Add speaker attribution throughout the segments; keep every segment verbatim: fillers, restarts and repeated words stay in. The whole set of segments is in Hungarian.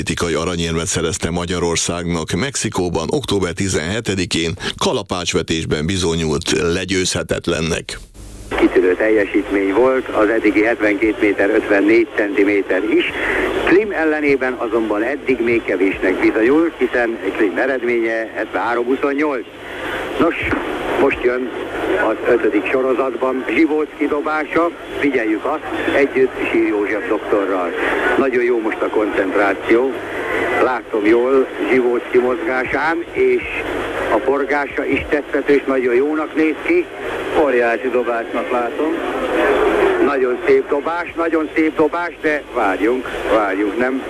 Speaker 1: Politikai aranyérmet szerezte Magyarországnak Mexikóban október tizenhetedikén kalapácsvetésben bizonyult legyőzhetetlennek.
Speaker 2: Kitűnő teljesítmény volt, az eddigi hetvenkét méter ötvennégy centiméter is. Klim ellenében azonban eddig még kevésnek bizonyult, hiszen Klim eredménye hetvenhárom huszonnyolc. Nos, most jön az ötödik sorozatban Zsivóczky dobása, figyeljük azt együtt Sír József doktorral. Nagyon jó most a koncentráció, látom jól Zsivóczky mozgásán, és a forgása is tetszető, és nagyon jónak néz ki. Óriási dobásnak látom. Nagyon szép dobás, nagyon szép dobás, de várjunk, várjunk, nem?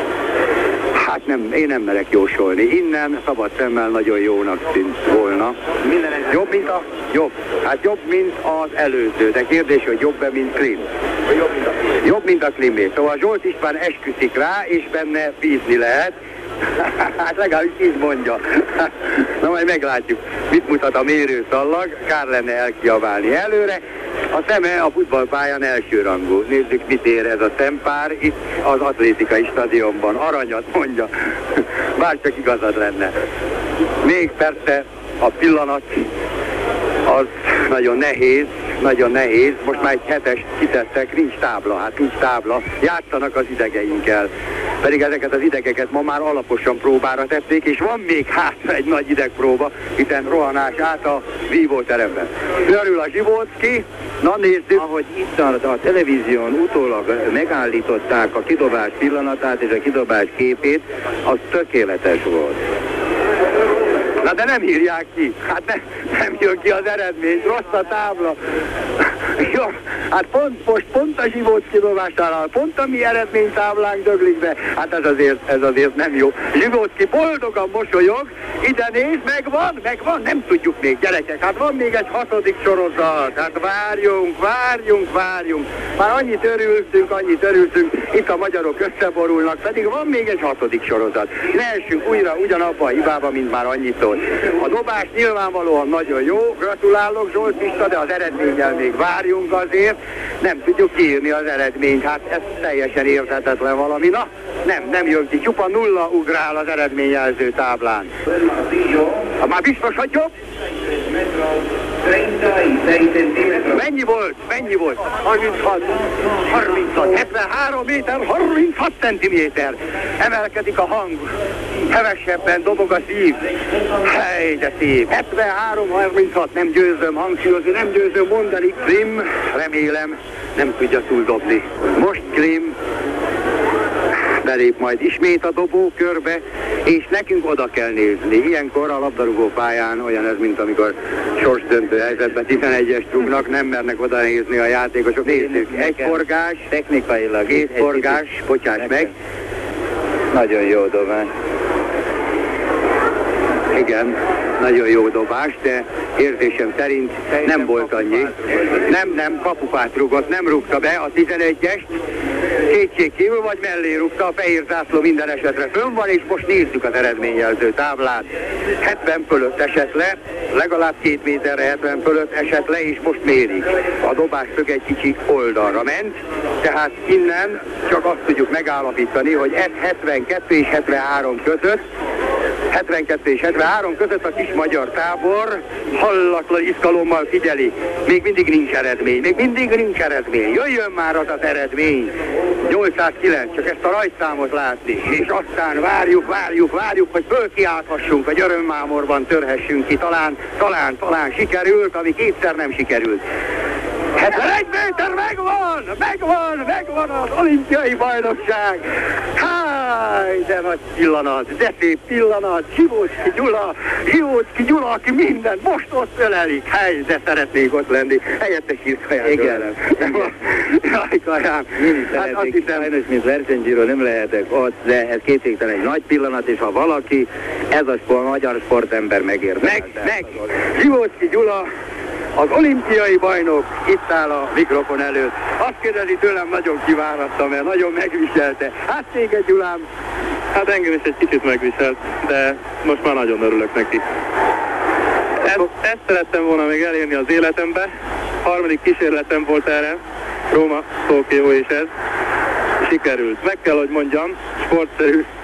Speaker 2: Hát nem, én nem merek jósolni. Innen szabad szemmel nagyon jónak tűnt volna. Minden jobb, mint a... Jobb. Hát jobb, mint az előző. De kérdés, hogy jobb-e, mint Klim? Jobb, mint a Klim. Jobb, mint a Klimé. Szóval Zsolt István esküszik rá, és benne bízni lehet. Hát legalábbis így mondja. Na majd meglátjuk, mit mutat a mérőszallag. Kár lenne elkiabálni előre. A szeme a futballpályán elsőrangú. Nézzük, mit ér ez a szempár itt az atlétikai stadionban. Aranyat mondja. Bár csak igazad lenne. Még persze a pillanat az nagyon nehéz, nagyon nehéz. Most már egy hetest kitettek, nincs tábla, hát nincs tábla. Játszanak az idegeinkkel. Pedig ezeket az idegeket ma már alaposan próbára tették, és van még hátra egy nagy idegpróba, hiszen rohanás át a vívóteremben. Örül a Zsivóczky, na nézzük. Ahogy itt a, a televízión utólag megállították a kidobás pillanatát és a kidobás képét, az tökéletes volt. Na de nem írják ki, hát ne, nem jön ki az eredmény, rossz a tábla. Jó, hát pont, most pont a Zsivóczky dobásánál, pont a mi eredménytáblánk döglik be, hát ez azért, ez azért nem jó. Zsivóczky boldogan mosolyog, ide néz, megvan, megvan, nem tudjuk még, gyerekek, hát van még egy hatodik sorozat, hát várjunk, várjunk, várjunk. Már annyit örültünk, annyit örültünk, itt a magyarok összeborulnak, pedig van még egy hatodik sorozat. Ne essünk újra ugyanabba a hibába, mint már annyitól. A dobás nyilvánvalóan nagyon jó, gratulálok Zsolt Pista, de az eredménnyel még várjunk azért, nem tudjuk kiírni az eredményt, hát ez teljesen érthetetlen valami. Na, nem, nem jön ki, csupa nulla ugrál az eredményjelző táblán. Már biztos, hogy jobb? Mennyi volt? Mennyi volt? harminchat, harminchat, hetvenhárom méter, harminchat centiméter. Emelkedik a hang, hevesebben dobog a szív. Hely, de szép. hetvenhárom harminchat, nem győzöm hangsúlyozni, nem győzöm mondani. Klim, remélem, nem tudja túldobni. Most Klim belép majd ismét a dobókörbe, és nekünk oda kell nézni. Ilyenkor a labdarúgó pályán olyan ez, mint amikor sorsdöntő helyzetben tizenegyes rúgnak, nem mernek oda nézni a játékosok. Nézzük, egy forgás, technikailag két forgás, bocsáss meg. Nagyon jó dobás. Igen, nagyon jó dobás, de érzésem szerint nem volt annyi. Nem, nem, kapufát rúgott, nem rúgta be a tizenegyest. Kétség kívül vagy mellé rúgta, a fehér zászló minden esetre fönn van, és most nézzük az eredményjelző táblát. hetven fölött esett le, legalább két méterre hetven fölött esett le, és most mérik. A dobás szög egy kicsi oldalra ment, tehát innen csak azt tudjuk megállapítani, hogy ez hetvenkettő és hetvenhárom között, hetvenkettő és hetvenhárom között a kis magyar tábor hallatlan izgalommal figyeli. Még mindig nincs eredmény, még mindig nincs eredmény. Jöjjön már az az eredmény. nyolcszázkilenc, csak ezt a rajtszámot látni. És aztán várjuk, várjuk, várjuk, hogy fölkiálthassunk, hogy örömmámorban törhessünk ki. Talán, talán, talán sikerült, ami kétszer nem sikerült. hetvenegy méter megvan, megvan, megvan az olimpiai bajnokság. Háj, de nagy pillanat, de szép pillanat. Zsivóczky Gyula, Zsivóczky Gyula, aki minden most ott ölelik. Háj, de szeretnék ott lenni. Helyette Sirkaján. Igen. Jaj, Kaján. Hát azt hiszem, sajnos, mint versenyzíró nem lehetek ott, de ez kétségtelen egy nagy pillanat, és ha valaki, ez a sport, magyar sportember megérdemel. Meg, meg. Zsivóczky Gyula, az olimpiai bajnok itt áll a mikrofon előtt. Azt kérdezi tőlem, nagyon kivárattam, mert nagyon megviselte. Hát téged, Gyulám?
Speaker 3: Hát engem is egy kicsit megviselt, de most már nagyon örülök neki. Ezt, ezt szerettem volna még elérni az életembe. Harmadik kísérletem volt erre. Róma, Tokió és ez. Sikerült. Meg kell, hogy mondjam, sportszerű